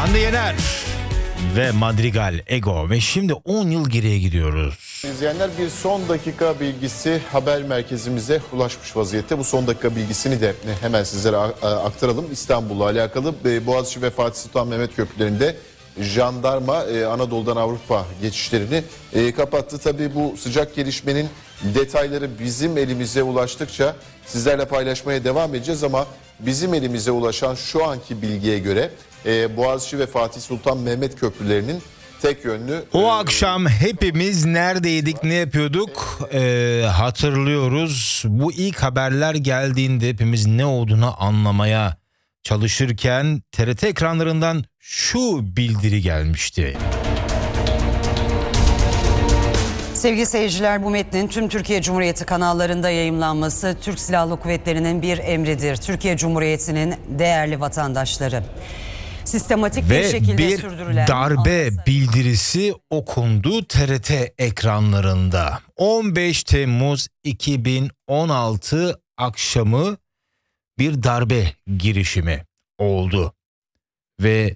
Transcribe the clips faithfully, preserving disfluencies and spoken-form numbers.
Hande Yener ve Madrigal Ego ve şimdi on yıl geriye gidiyoruz. İzleyenler, bir son dakika bilgisi haber merkezimize ulaşmış vaziyette. Bu son dakika bilgisini de hemen sizlere aktaralım. İstanbul'la alakalı Boğaziçi ve Fatih Sultan Mehmet köprülerinde jandarma Anadolu'dan Avrupa geçişlerini kapattı. Tabii bu sıcak gelişmenin detayları bizim elimize ulaştıkça sizlerle paylaşmaya devam edeceğiz ama bizim elimize ulaşan şu anki bilgiye göre Boğaziçi ve Fatih Sultan Mehmet köprülerinin tek yönlü... O e, akşam hepimiz neredeydik, ne yapıyorduk e, hatırlıyoruz. Bu ilk haberler geldiğinde hepimiz ne olduğunu anlamaya çalışırken T R T ekranlarından şu bildiri gelmişti. Sevgili seyirciler, bu metnin tüm Türkiye Cumhuriyeti kanallarında yayımlanması Türk Silahlı Kuvvetleri'nin bir emridir. Türkiye Cumhuriyeti'nin değerli vatandaşları. Sistematik Ve bir şekilde bir sürdürülen darbe anlasaydı. bildirisi okundu T R T ekranlarında. on beş Temmuz iki bin on altı akşamı bir darbe girişimi oldu. Ve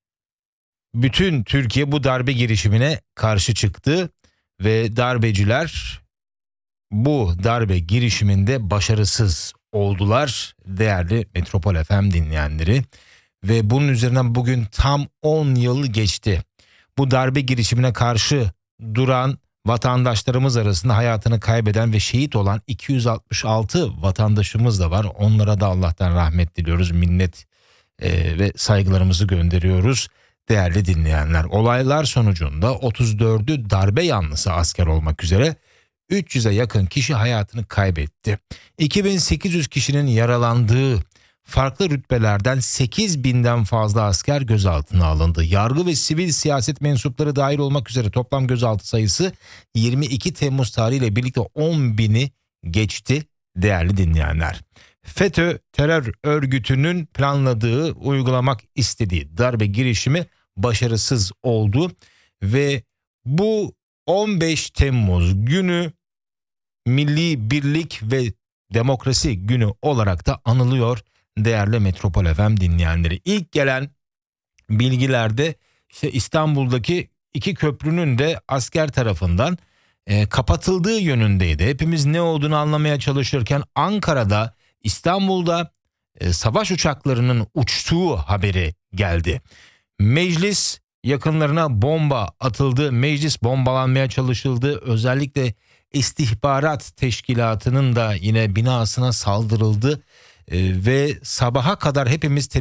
bütün Türkiye bu darbe girişimine karşı çıktı ve darbeciler bu darbe girişiminde başarısız oldular değerli Metropol F M dinleyenleri. Ve bunun üzerinden bugün tam on yıl geçti. Bu darbe girişimine karşı duran vatandaşlarımız arasında hayatını kaybeden ve şehit olan iki yüz altmış altı vatandaşımız da var. Onlara da Allah'tan rahmet diliyoruz, minnet e, ve saygılarımızı gönderiyoruz değerli dinleyenler. Olaylar sonucunda otuz dördü darbe yanlısı asker olmak üzere üç yüze yakın kişi hayatını kaybetti. iki bin sekiz yüz kişinin yaralandığı, farklı rütbelerden sekiz binden fazla asker gözaltına alındı. Yargı ve sivil siyaset mensupları dahil olmak üzere toplam gözaltı sayısı yirmi iki Temmuz tarihiyle birlikte on bini geçti değerli dinleyenler. FETÖ terör örgütünün planladığı, uygulamak istediği darbe girişimi başarısız oldu ve bu on beş Temmuz günü Milli Birlik ve Demokrasi Günü olarak da anılıyor değerli Metropol F M dinleyenleri. İlk gelen bilgilerde işte İstanbul'daki iki köprünün de asker tarafından e, kapatıldığı yönündeydi. Hepimiz ne olduğunu anlamaya çalışırken Ankara'da, İstanbul'da e, savaş uçaklarının uçtuğu haberi geldi. Meclis yakınlarına bomba atıldı, meclis bombalanmaya çalışıldı. Özellikle istihbarat teşkilatının da yine binasına saldırıldı. Ee, ve sabaha kadar hepimiz